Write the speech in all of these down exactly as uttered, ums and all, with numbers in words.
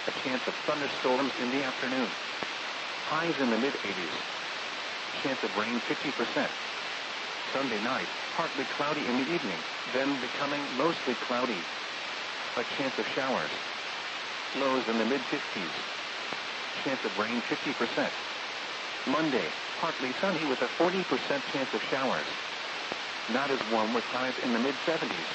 a chance of thunderstorms in the afternoon. Highs in the mid eighties. Chance of rain fifty percent. Sunday night, partly cloudy in the evening, then becoming mostly cloudy. A chance of showers. Lows in the mid fifties. Chance of rain fifty percent. Monday, partly sunny with a forty percent chance of showers. Not as warm with highs in the mid seventies.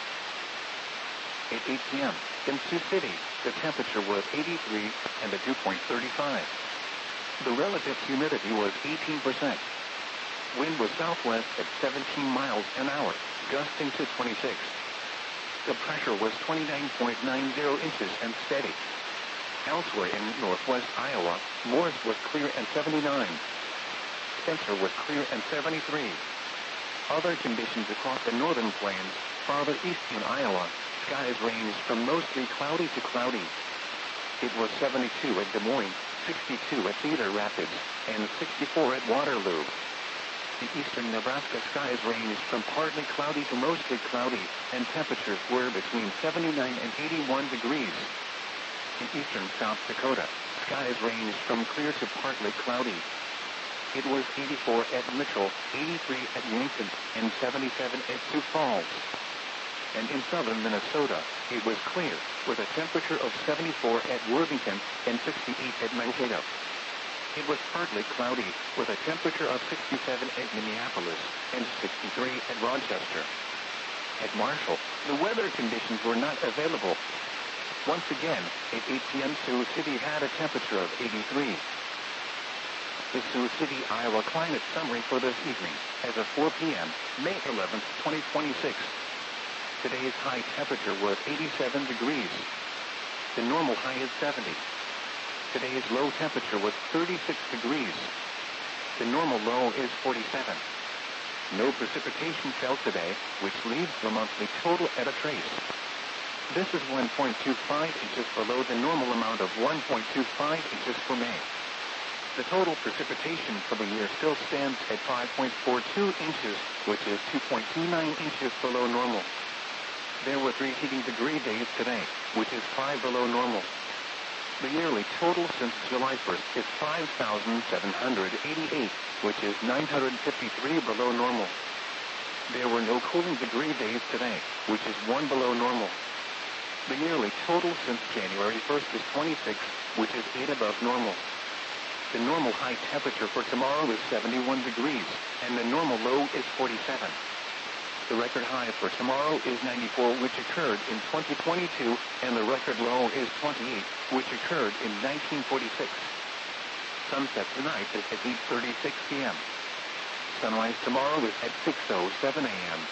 At eight p m in Sioux City, the temperature was eighty-three and the dew point thirty-five. The relative humidity was eighteen percent. Wind was southwest at seventeen miles an hour, gusting to twenty-six. The pressure was twenty-nine point nine zero inches and steady. Elsewhere in northwest Iowa, Morris was clear and seventy-nine. Spencer was clear and seventy-three. Other conditions across the northern plains, farther east in Iowa, skies ranged from mostly cloudy to cloudy. It was seventy-two at Des Moines, sixty-two at Cedar Rapids, and sixty-four at Waterloo. The eastern Nebraska skies ranged from partly cloudy to mostly cloudy, and temperatures were between seventy-nine and eighty-one degrees. In eastern South Dakota, skies ranged from clear to partly cloudy. It was eighty-four at Mitchell, eighty-three at Yankton, and seventy-seven at Sioux Falls. And in southern Minnesota, it was clear, with a temperature of seventy-four at Worthington and sixty-eight at Mankato. It was partly cloudy, with a temperature of sixty-seven at Minneapolis and sixty-three at Rochester. At Marshall, the weather conditions were not available. Once again, at eight p m Sioux City had a temperature of eighty-three. The Sioux City, Iowa climate summary for this evening, as of four p m, May eleventh, twenty twenty-six. Today's high temperature was eighty-seven degrees. The normal high is seventy. Today's low temperature was thirty-six degrees. The normal low is forty-seven. No precipitation fell today, which leaves the monthly total at a trace. This is one point two five inches below the normal amount of one point two five inches for May. The total precipitation for the year still stands at five point four two inches, which is two point two nine inches below normal. There were three heating degree days today, which is five below normal. The yearly total since July first is five thousand seven hundred eighty-eight, which is nine hundred fifty-three below normal. There were no cooling degree days today, which is one below normal. The yearly total since January first is twenty-six, which is eight above normal. The normal high temperature for tomorrow is seventy-one degrees, and the normal low is forty-seven. The record high for tomorrow is ninety-four, which occurred in twenty twenty-two, and the record low is twenty-eight, which occurred in nineteen forty-six. Sunset tonight is at eight thirty-six p m Sunrise tomorrow is at six oh seven a m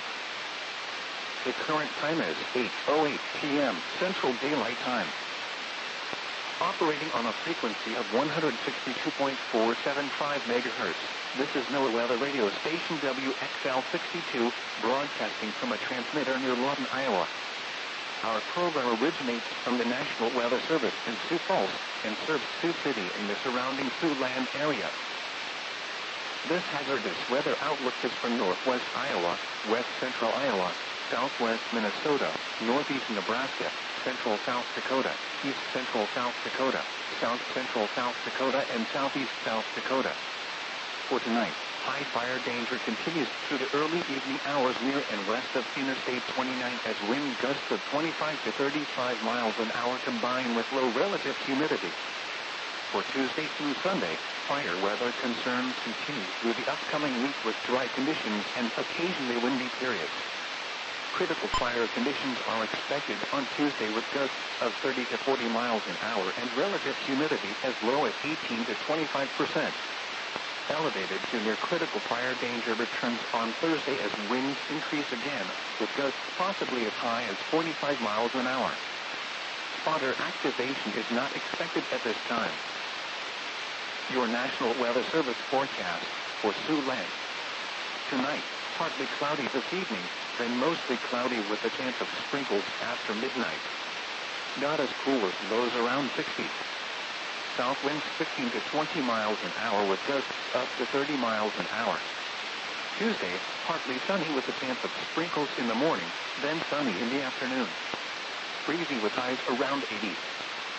The current time is eight oh eight p m Central Daylight Time. Operating on a frequency of one hundred sixty-two point four seven five megahertz, this is NOAA Weather Radio Station W X L sixty-two, broadcasting from a transmitter near Lawton, Iowa. Our program originates from the National Weather Service in Sioux Falls and serves Sioux City and the surrounding Siouxland area. This hazardous weather outlook is from northwest Iowa, west central Iowa, southwest Minnesota, northeast Nebraska, central South Dakota, east central South Dakota, south central South Dakota, and southeast South Dakota. For tonight, high fire danger continues through the early evening hours near and west of Interstate twenty-nine as wind gusts of twenty-five to thirty-five miles an hour combine with low relative humidity. For Tuesday through Sunday, fire weather concerns continue through the upcoming week with dry conditions and occasionally windy periods. Critical fire conditions are expected on Tuesday with gusts of thirty to forty miles an hour and relative humidity as low as eighteen to twenty-five percent. Elevated to near critical fire danger returns on Thursday as winds increase again, with gusts possibly as high as forty-five miles an hour. Spotter activation is not expected at this time. Your National Weather Service forecast for Siouxland. Tonight, partly cloudy this evening, then mostly cloudy with a chance of sprinkles after midnight. Not as cool as lows around sixty. South winds fifteen to twenty miles an hour with gusts up to thirty miles an hour. Tuesday, partly sunny with a chance of sprinkles in the morning, then sunny in the afternoon. Breezy with highs around eighty.